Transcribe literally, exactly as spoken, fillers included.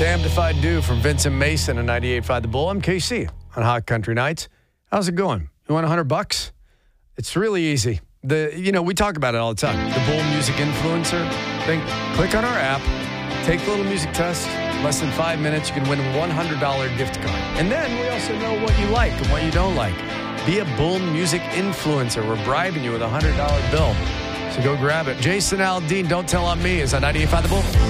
Damned If I Do from Vincent Mason and ninety-eight point five The Bull. I'm K C on Hot Country Nights. How's it going? You want one hundred bucks? It's really easy. The you know, we talk about it all the time. The Bull Music Influencer thing. Click on our app. Take the little music test. Less than five minutes. You can win a one hundred dollars gift card. And then we also know what you like and what you don't like. Be a Bull Music Influencer. We're bribing you with a one hundred dollars bill. So go grab it. Jason Aldean, Don't Tell on Me, is on ninety-eight point five The Bull.